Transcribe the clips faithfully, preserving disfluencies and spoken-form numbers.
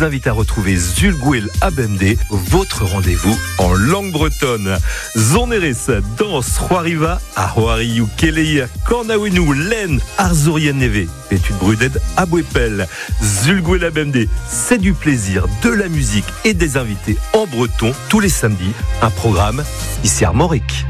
vous invite à retrouver Zulgouel Abemde, votre rendez-vous en langue bretonne. Zoneres, danse, Roariva, Ahoariou, Keleia, Kornawenu, Len, Arzurian Neve, Pétude Bruded, Abouepel. Zulgouel Abemde, c'est du plaisir, de la musique et des invités en breton tous les samedis. Un programme ici Armorique.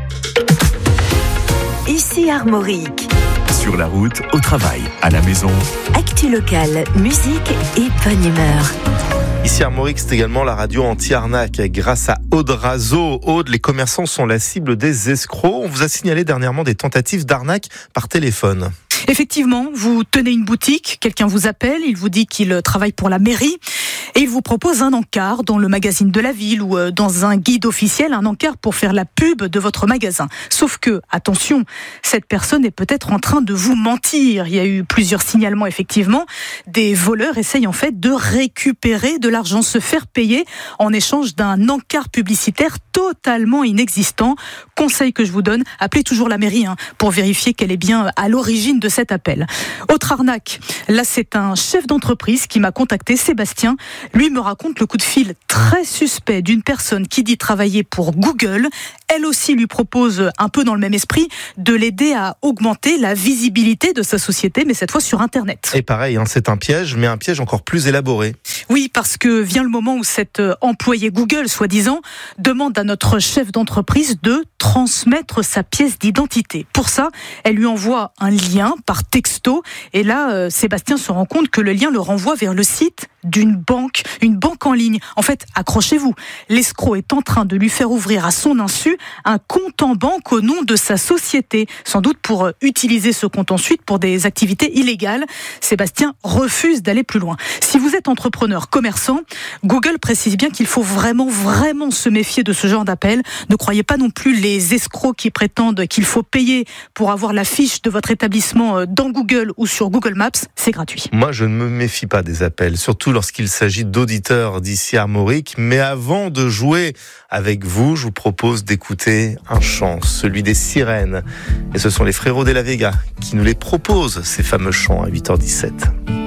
Ici Armorique. Sur la route, au travail, à la maison. Actu locale, musique et bonne humeur. Ici Armorique, c'est également la radio anti-arnaque. Grâce à Aude Razo. Aude, les commerçants sont la cible des escrocs. On vous a signalé dernièrement des tentatives d'arnaque par téléphone. Effectivement, vous tenez une boutique, quelqu'un vous appelle, il vous dit qu'il travaille pour la mairie et il vous propose un encart dans le magazine de la ville ou dans un guide officiel, un encart pour faire la pub de votre magasin. Sauf que, attention, cette personne est peut-être en train de vous mentir. Il y a eu plusieurs signalements, effectivement. Des voleurs essayent en fait de récupérer de l'argent, se faire payer en échange d'un encart publicitaire totalement inexistant. Conseil que je vous donne, appelez toujours la mairie hein, pour vérifier qu'elle est bien à l'origine de cet appel. Autre arnaque, là c'est un chef d'entreprise qui m'a contacté, Sébastien. Lui me raconte le coup de fil très suspect d'une personne qui dit travailler pour Google. Elle aussi lui propose, un peu dans le même esprit, de l'aider à augmenter la visibilité de sa société, mais cette fois sur Internet. Et pareil, hein, c'est un piège, mais un piège encore plus élaboré. Oui, parce que vient le moment où cet employé Google, soi-disant, demande à notre chef d'entreprise de transmettre sa pièce d'identité. Pour ça, elle lui envoie un lien par texto, et là, euh, Sébastien se rend compte que le lien le renvoie vers le site d'une banque, une banque en ligne. En fait, accrochez-vous, l'escroc est en train de lui faire ouvrir à son insu un compte en banque au nom de sa société, sans doute pour utiliser ce compte ensuite pour des activités illégales. Sébastien refuse d'aller plus loin. Si vous êtes entrepreneur, commerçant, Google précise bien qu'il faut vraiment, vraiment se méfier de ce genre d'appel. Ne croyez pas non plus les escrocs qui prétendent qu'il faut payer pour avoir la fiche de votre établissement dans Google ou sur Google Maps. C'est gratuit. Moi, je ne me méfie pas des appels, surtout lorsqu'il s'agit d'auditeurs d'ici Armorique. Mais avant de jouer avec vous, je vous propose d'écouter un chant, celui des sirènes. Et ce sont les frérots de la Vega qui nous les proposent, ces fameux chants, à huit heures dix-sept.